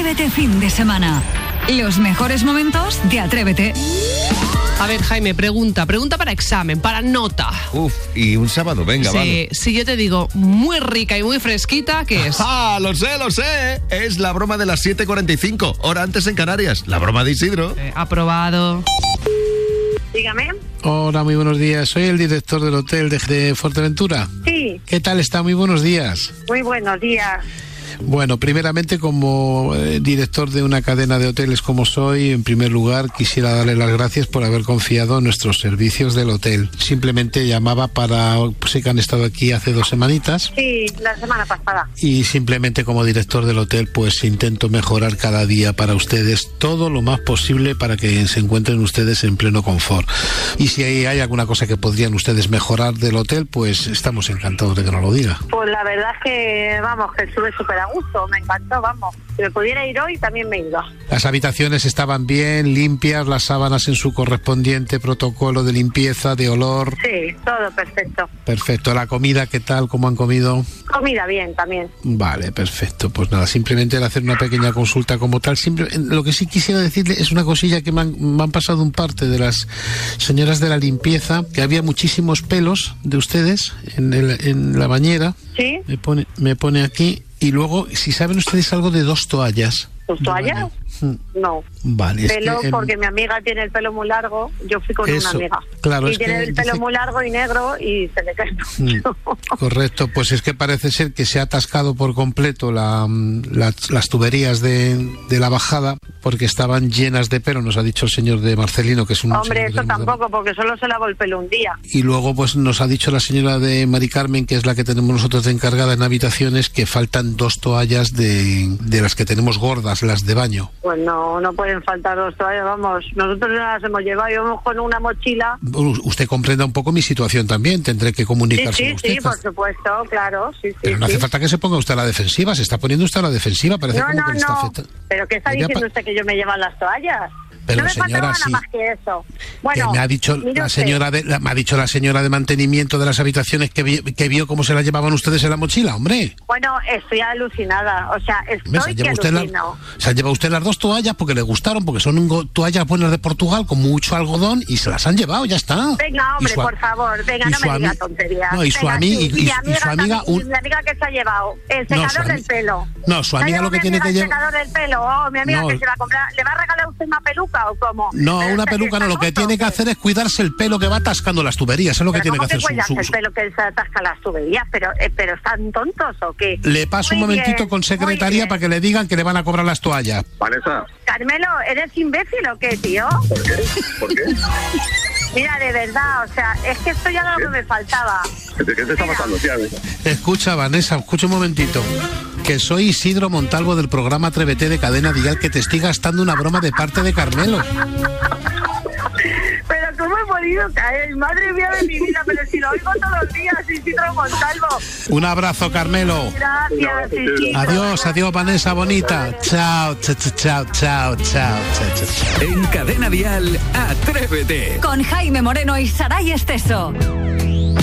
Atrévete fin de semana. Los mejores momentos de Atrévete. A ver, Jaime, pregunta para examen, para nota. Y un sábado, venga, sí, vale. Si yo te digo muy rica y muy fresquita, ¿qué es? ¡Ah, lo sé! Es la broma de las 7:45, hora antes en Canarias. La broma de Isidro. Aprobado. Dígame. Hola, muy buenos días. Soy el director del hotel de Fuerteventura. Sí. ¿Qué tal está? Muy buenos días. Muy buenos días. Bueno, primeramente, como director de una cadena de hoteles como soy, en primer lugar quisiera darle las gracias por haber confiado en nuestros servicios del hotel. Simplemente llamaba para, sé que han estado aquí hace 2 semanitas. Sí, la semana pasada. Y simplemente como director del hotel, pues intento mejorar cada día para ustedes todo lo más posible para que se encuentren ustedes en pleno confort. Y si hay alguna cosa que podrían ustedes mejorar del hotel, pues estamos encantados de que nos lo diga. Pues la verdad es que, vamos, que estuve súper a gusto, me encantó, vamos. Si me pudiera ir hoy, también me iba. Las habitaciones estaban bien, limpias, las sábanas en su correspondiente protocolo de limpieza, de olor. Sí, todo perfecto. Perfecto. ¿La comida qué tal? ¿Cómo han comido? Comida bien también. Vale, perfecto. Pues nada, simplemente era hacer una pequeña consulta como tal. Lo que sí quisiera decirle es una cosilla que me han pasado un parte de las señoras de la limpieza, que había muchísimos pelos de ustedes en la bañera. ¿Sí? Me pone aquí. Y luego, si saben ustedes algo de 2 toallas. ¿Tus toallas? No. Vale. Pelo, porque mi amiga tiene el pelo muy largo. Yo fui con una amiga. Claro, y tiene el pelo muy largo y negro y se le cae mucho. Correcto, pues es que parece ser que se ha atascado por completo las tuberías de la bajada porque estaban llenas de pelo, nos ha dicho el señor de Marcelino, que es un... Hombre, eso tampoco, porque solo se lavó el pelo un día. Y luego pues nos ha dicho la señora de Mari Carmen, que es la que tenemos nosotros de encargada en habitaciones, que faltan 2 toallas de las que tenemos gordas, las de baño. Pues no pueden faltar 2 toallas, vamos. Nosotros no las hemos llevado, íbamos con una mochila. Usted comprenda un poco mi situación también, tendré que comunicarse con usted. Sí, por supuesto, claro, sí. Pero no hace falta que se ponga usted a la defensiva, se está poniendo usted a la defensiva, parece como que le está afectando. ¿Pero qué está diciendo usted que yo me llevan las toallas? Pero no me señora, faltaba sí. nada más que eso. Bueno, me ha dicho la señora de mantenimiento de las habitaciones que vio cómo se las llevaban ustedes en la mochila, hombre. Bueno, estoy alucinada, o sea, estoy que alucino. Se ha llevado usted las 2 toallas porque le gustaron, porque son toallas buenas de Portugal con mucho algodón y se las han llevado, ya está. Venga, hombre, por favor, venga, no me diga tonterías. No, y su amiga mi amiga que se ha llevado el secador del pelo. No, su amiga lo que tiene que llevar... El secador del pelo, mi amiga que se va a comprar, ¿le va a regalar usted una peluca o cómo? No, una peluca no, lo que tiene que hacer es cuidarse el pelo que va atascando las tuberías, es lo que tiene que hacer. ¿Cómo que cuidas el pelo que se atasca las tuberías? ¿Pero están tontos o qué? Le paso un momentito con secretaría para que le digan que le van a cobrar las toallas. Vanessa. Carmelo, ¿eres imbécil o qué, tío? ¿Por qué? Mira, de verdad, o sea, es que esto ya era lo que me faltaba. ¿Qué te está pasando, tía? Escucha, Vanessa, escucha un momentito. Que soy Isidro Montalvo del programa Atrévete de Cadena Dial, que te estoy gastando una broma de parte de Carmelo. Pero ¿cómo he podido caer? Madre mía de mi vida, pero si lo oigo todos los días, Isidro Montalvo. Un abrazo, Carmelo. Gracias, Isidro. Adiós, Vanessa bonita. Chao. En Cadena Dial, Atrévete. Con Jaime Moreno y Saray Esteso.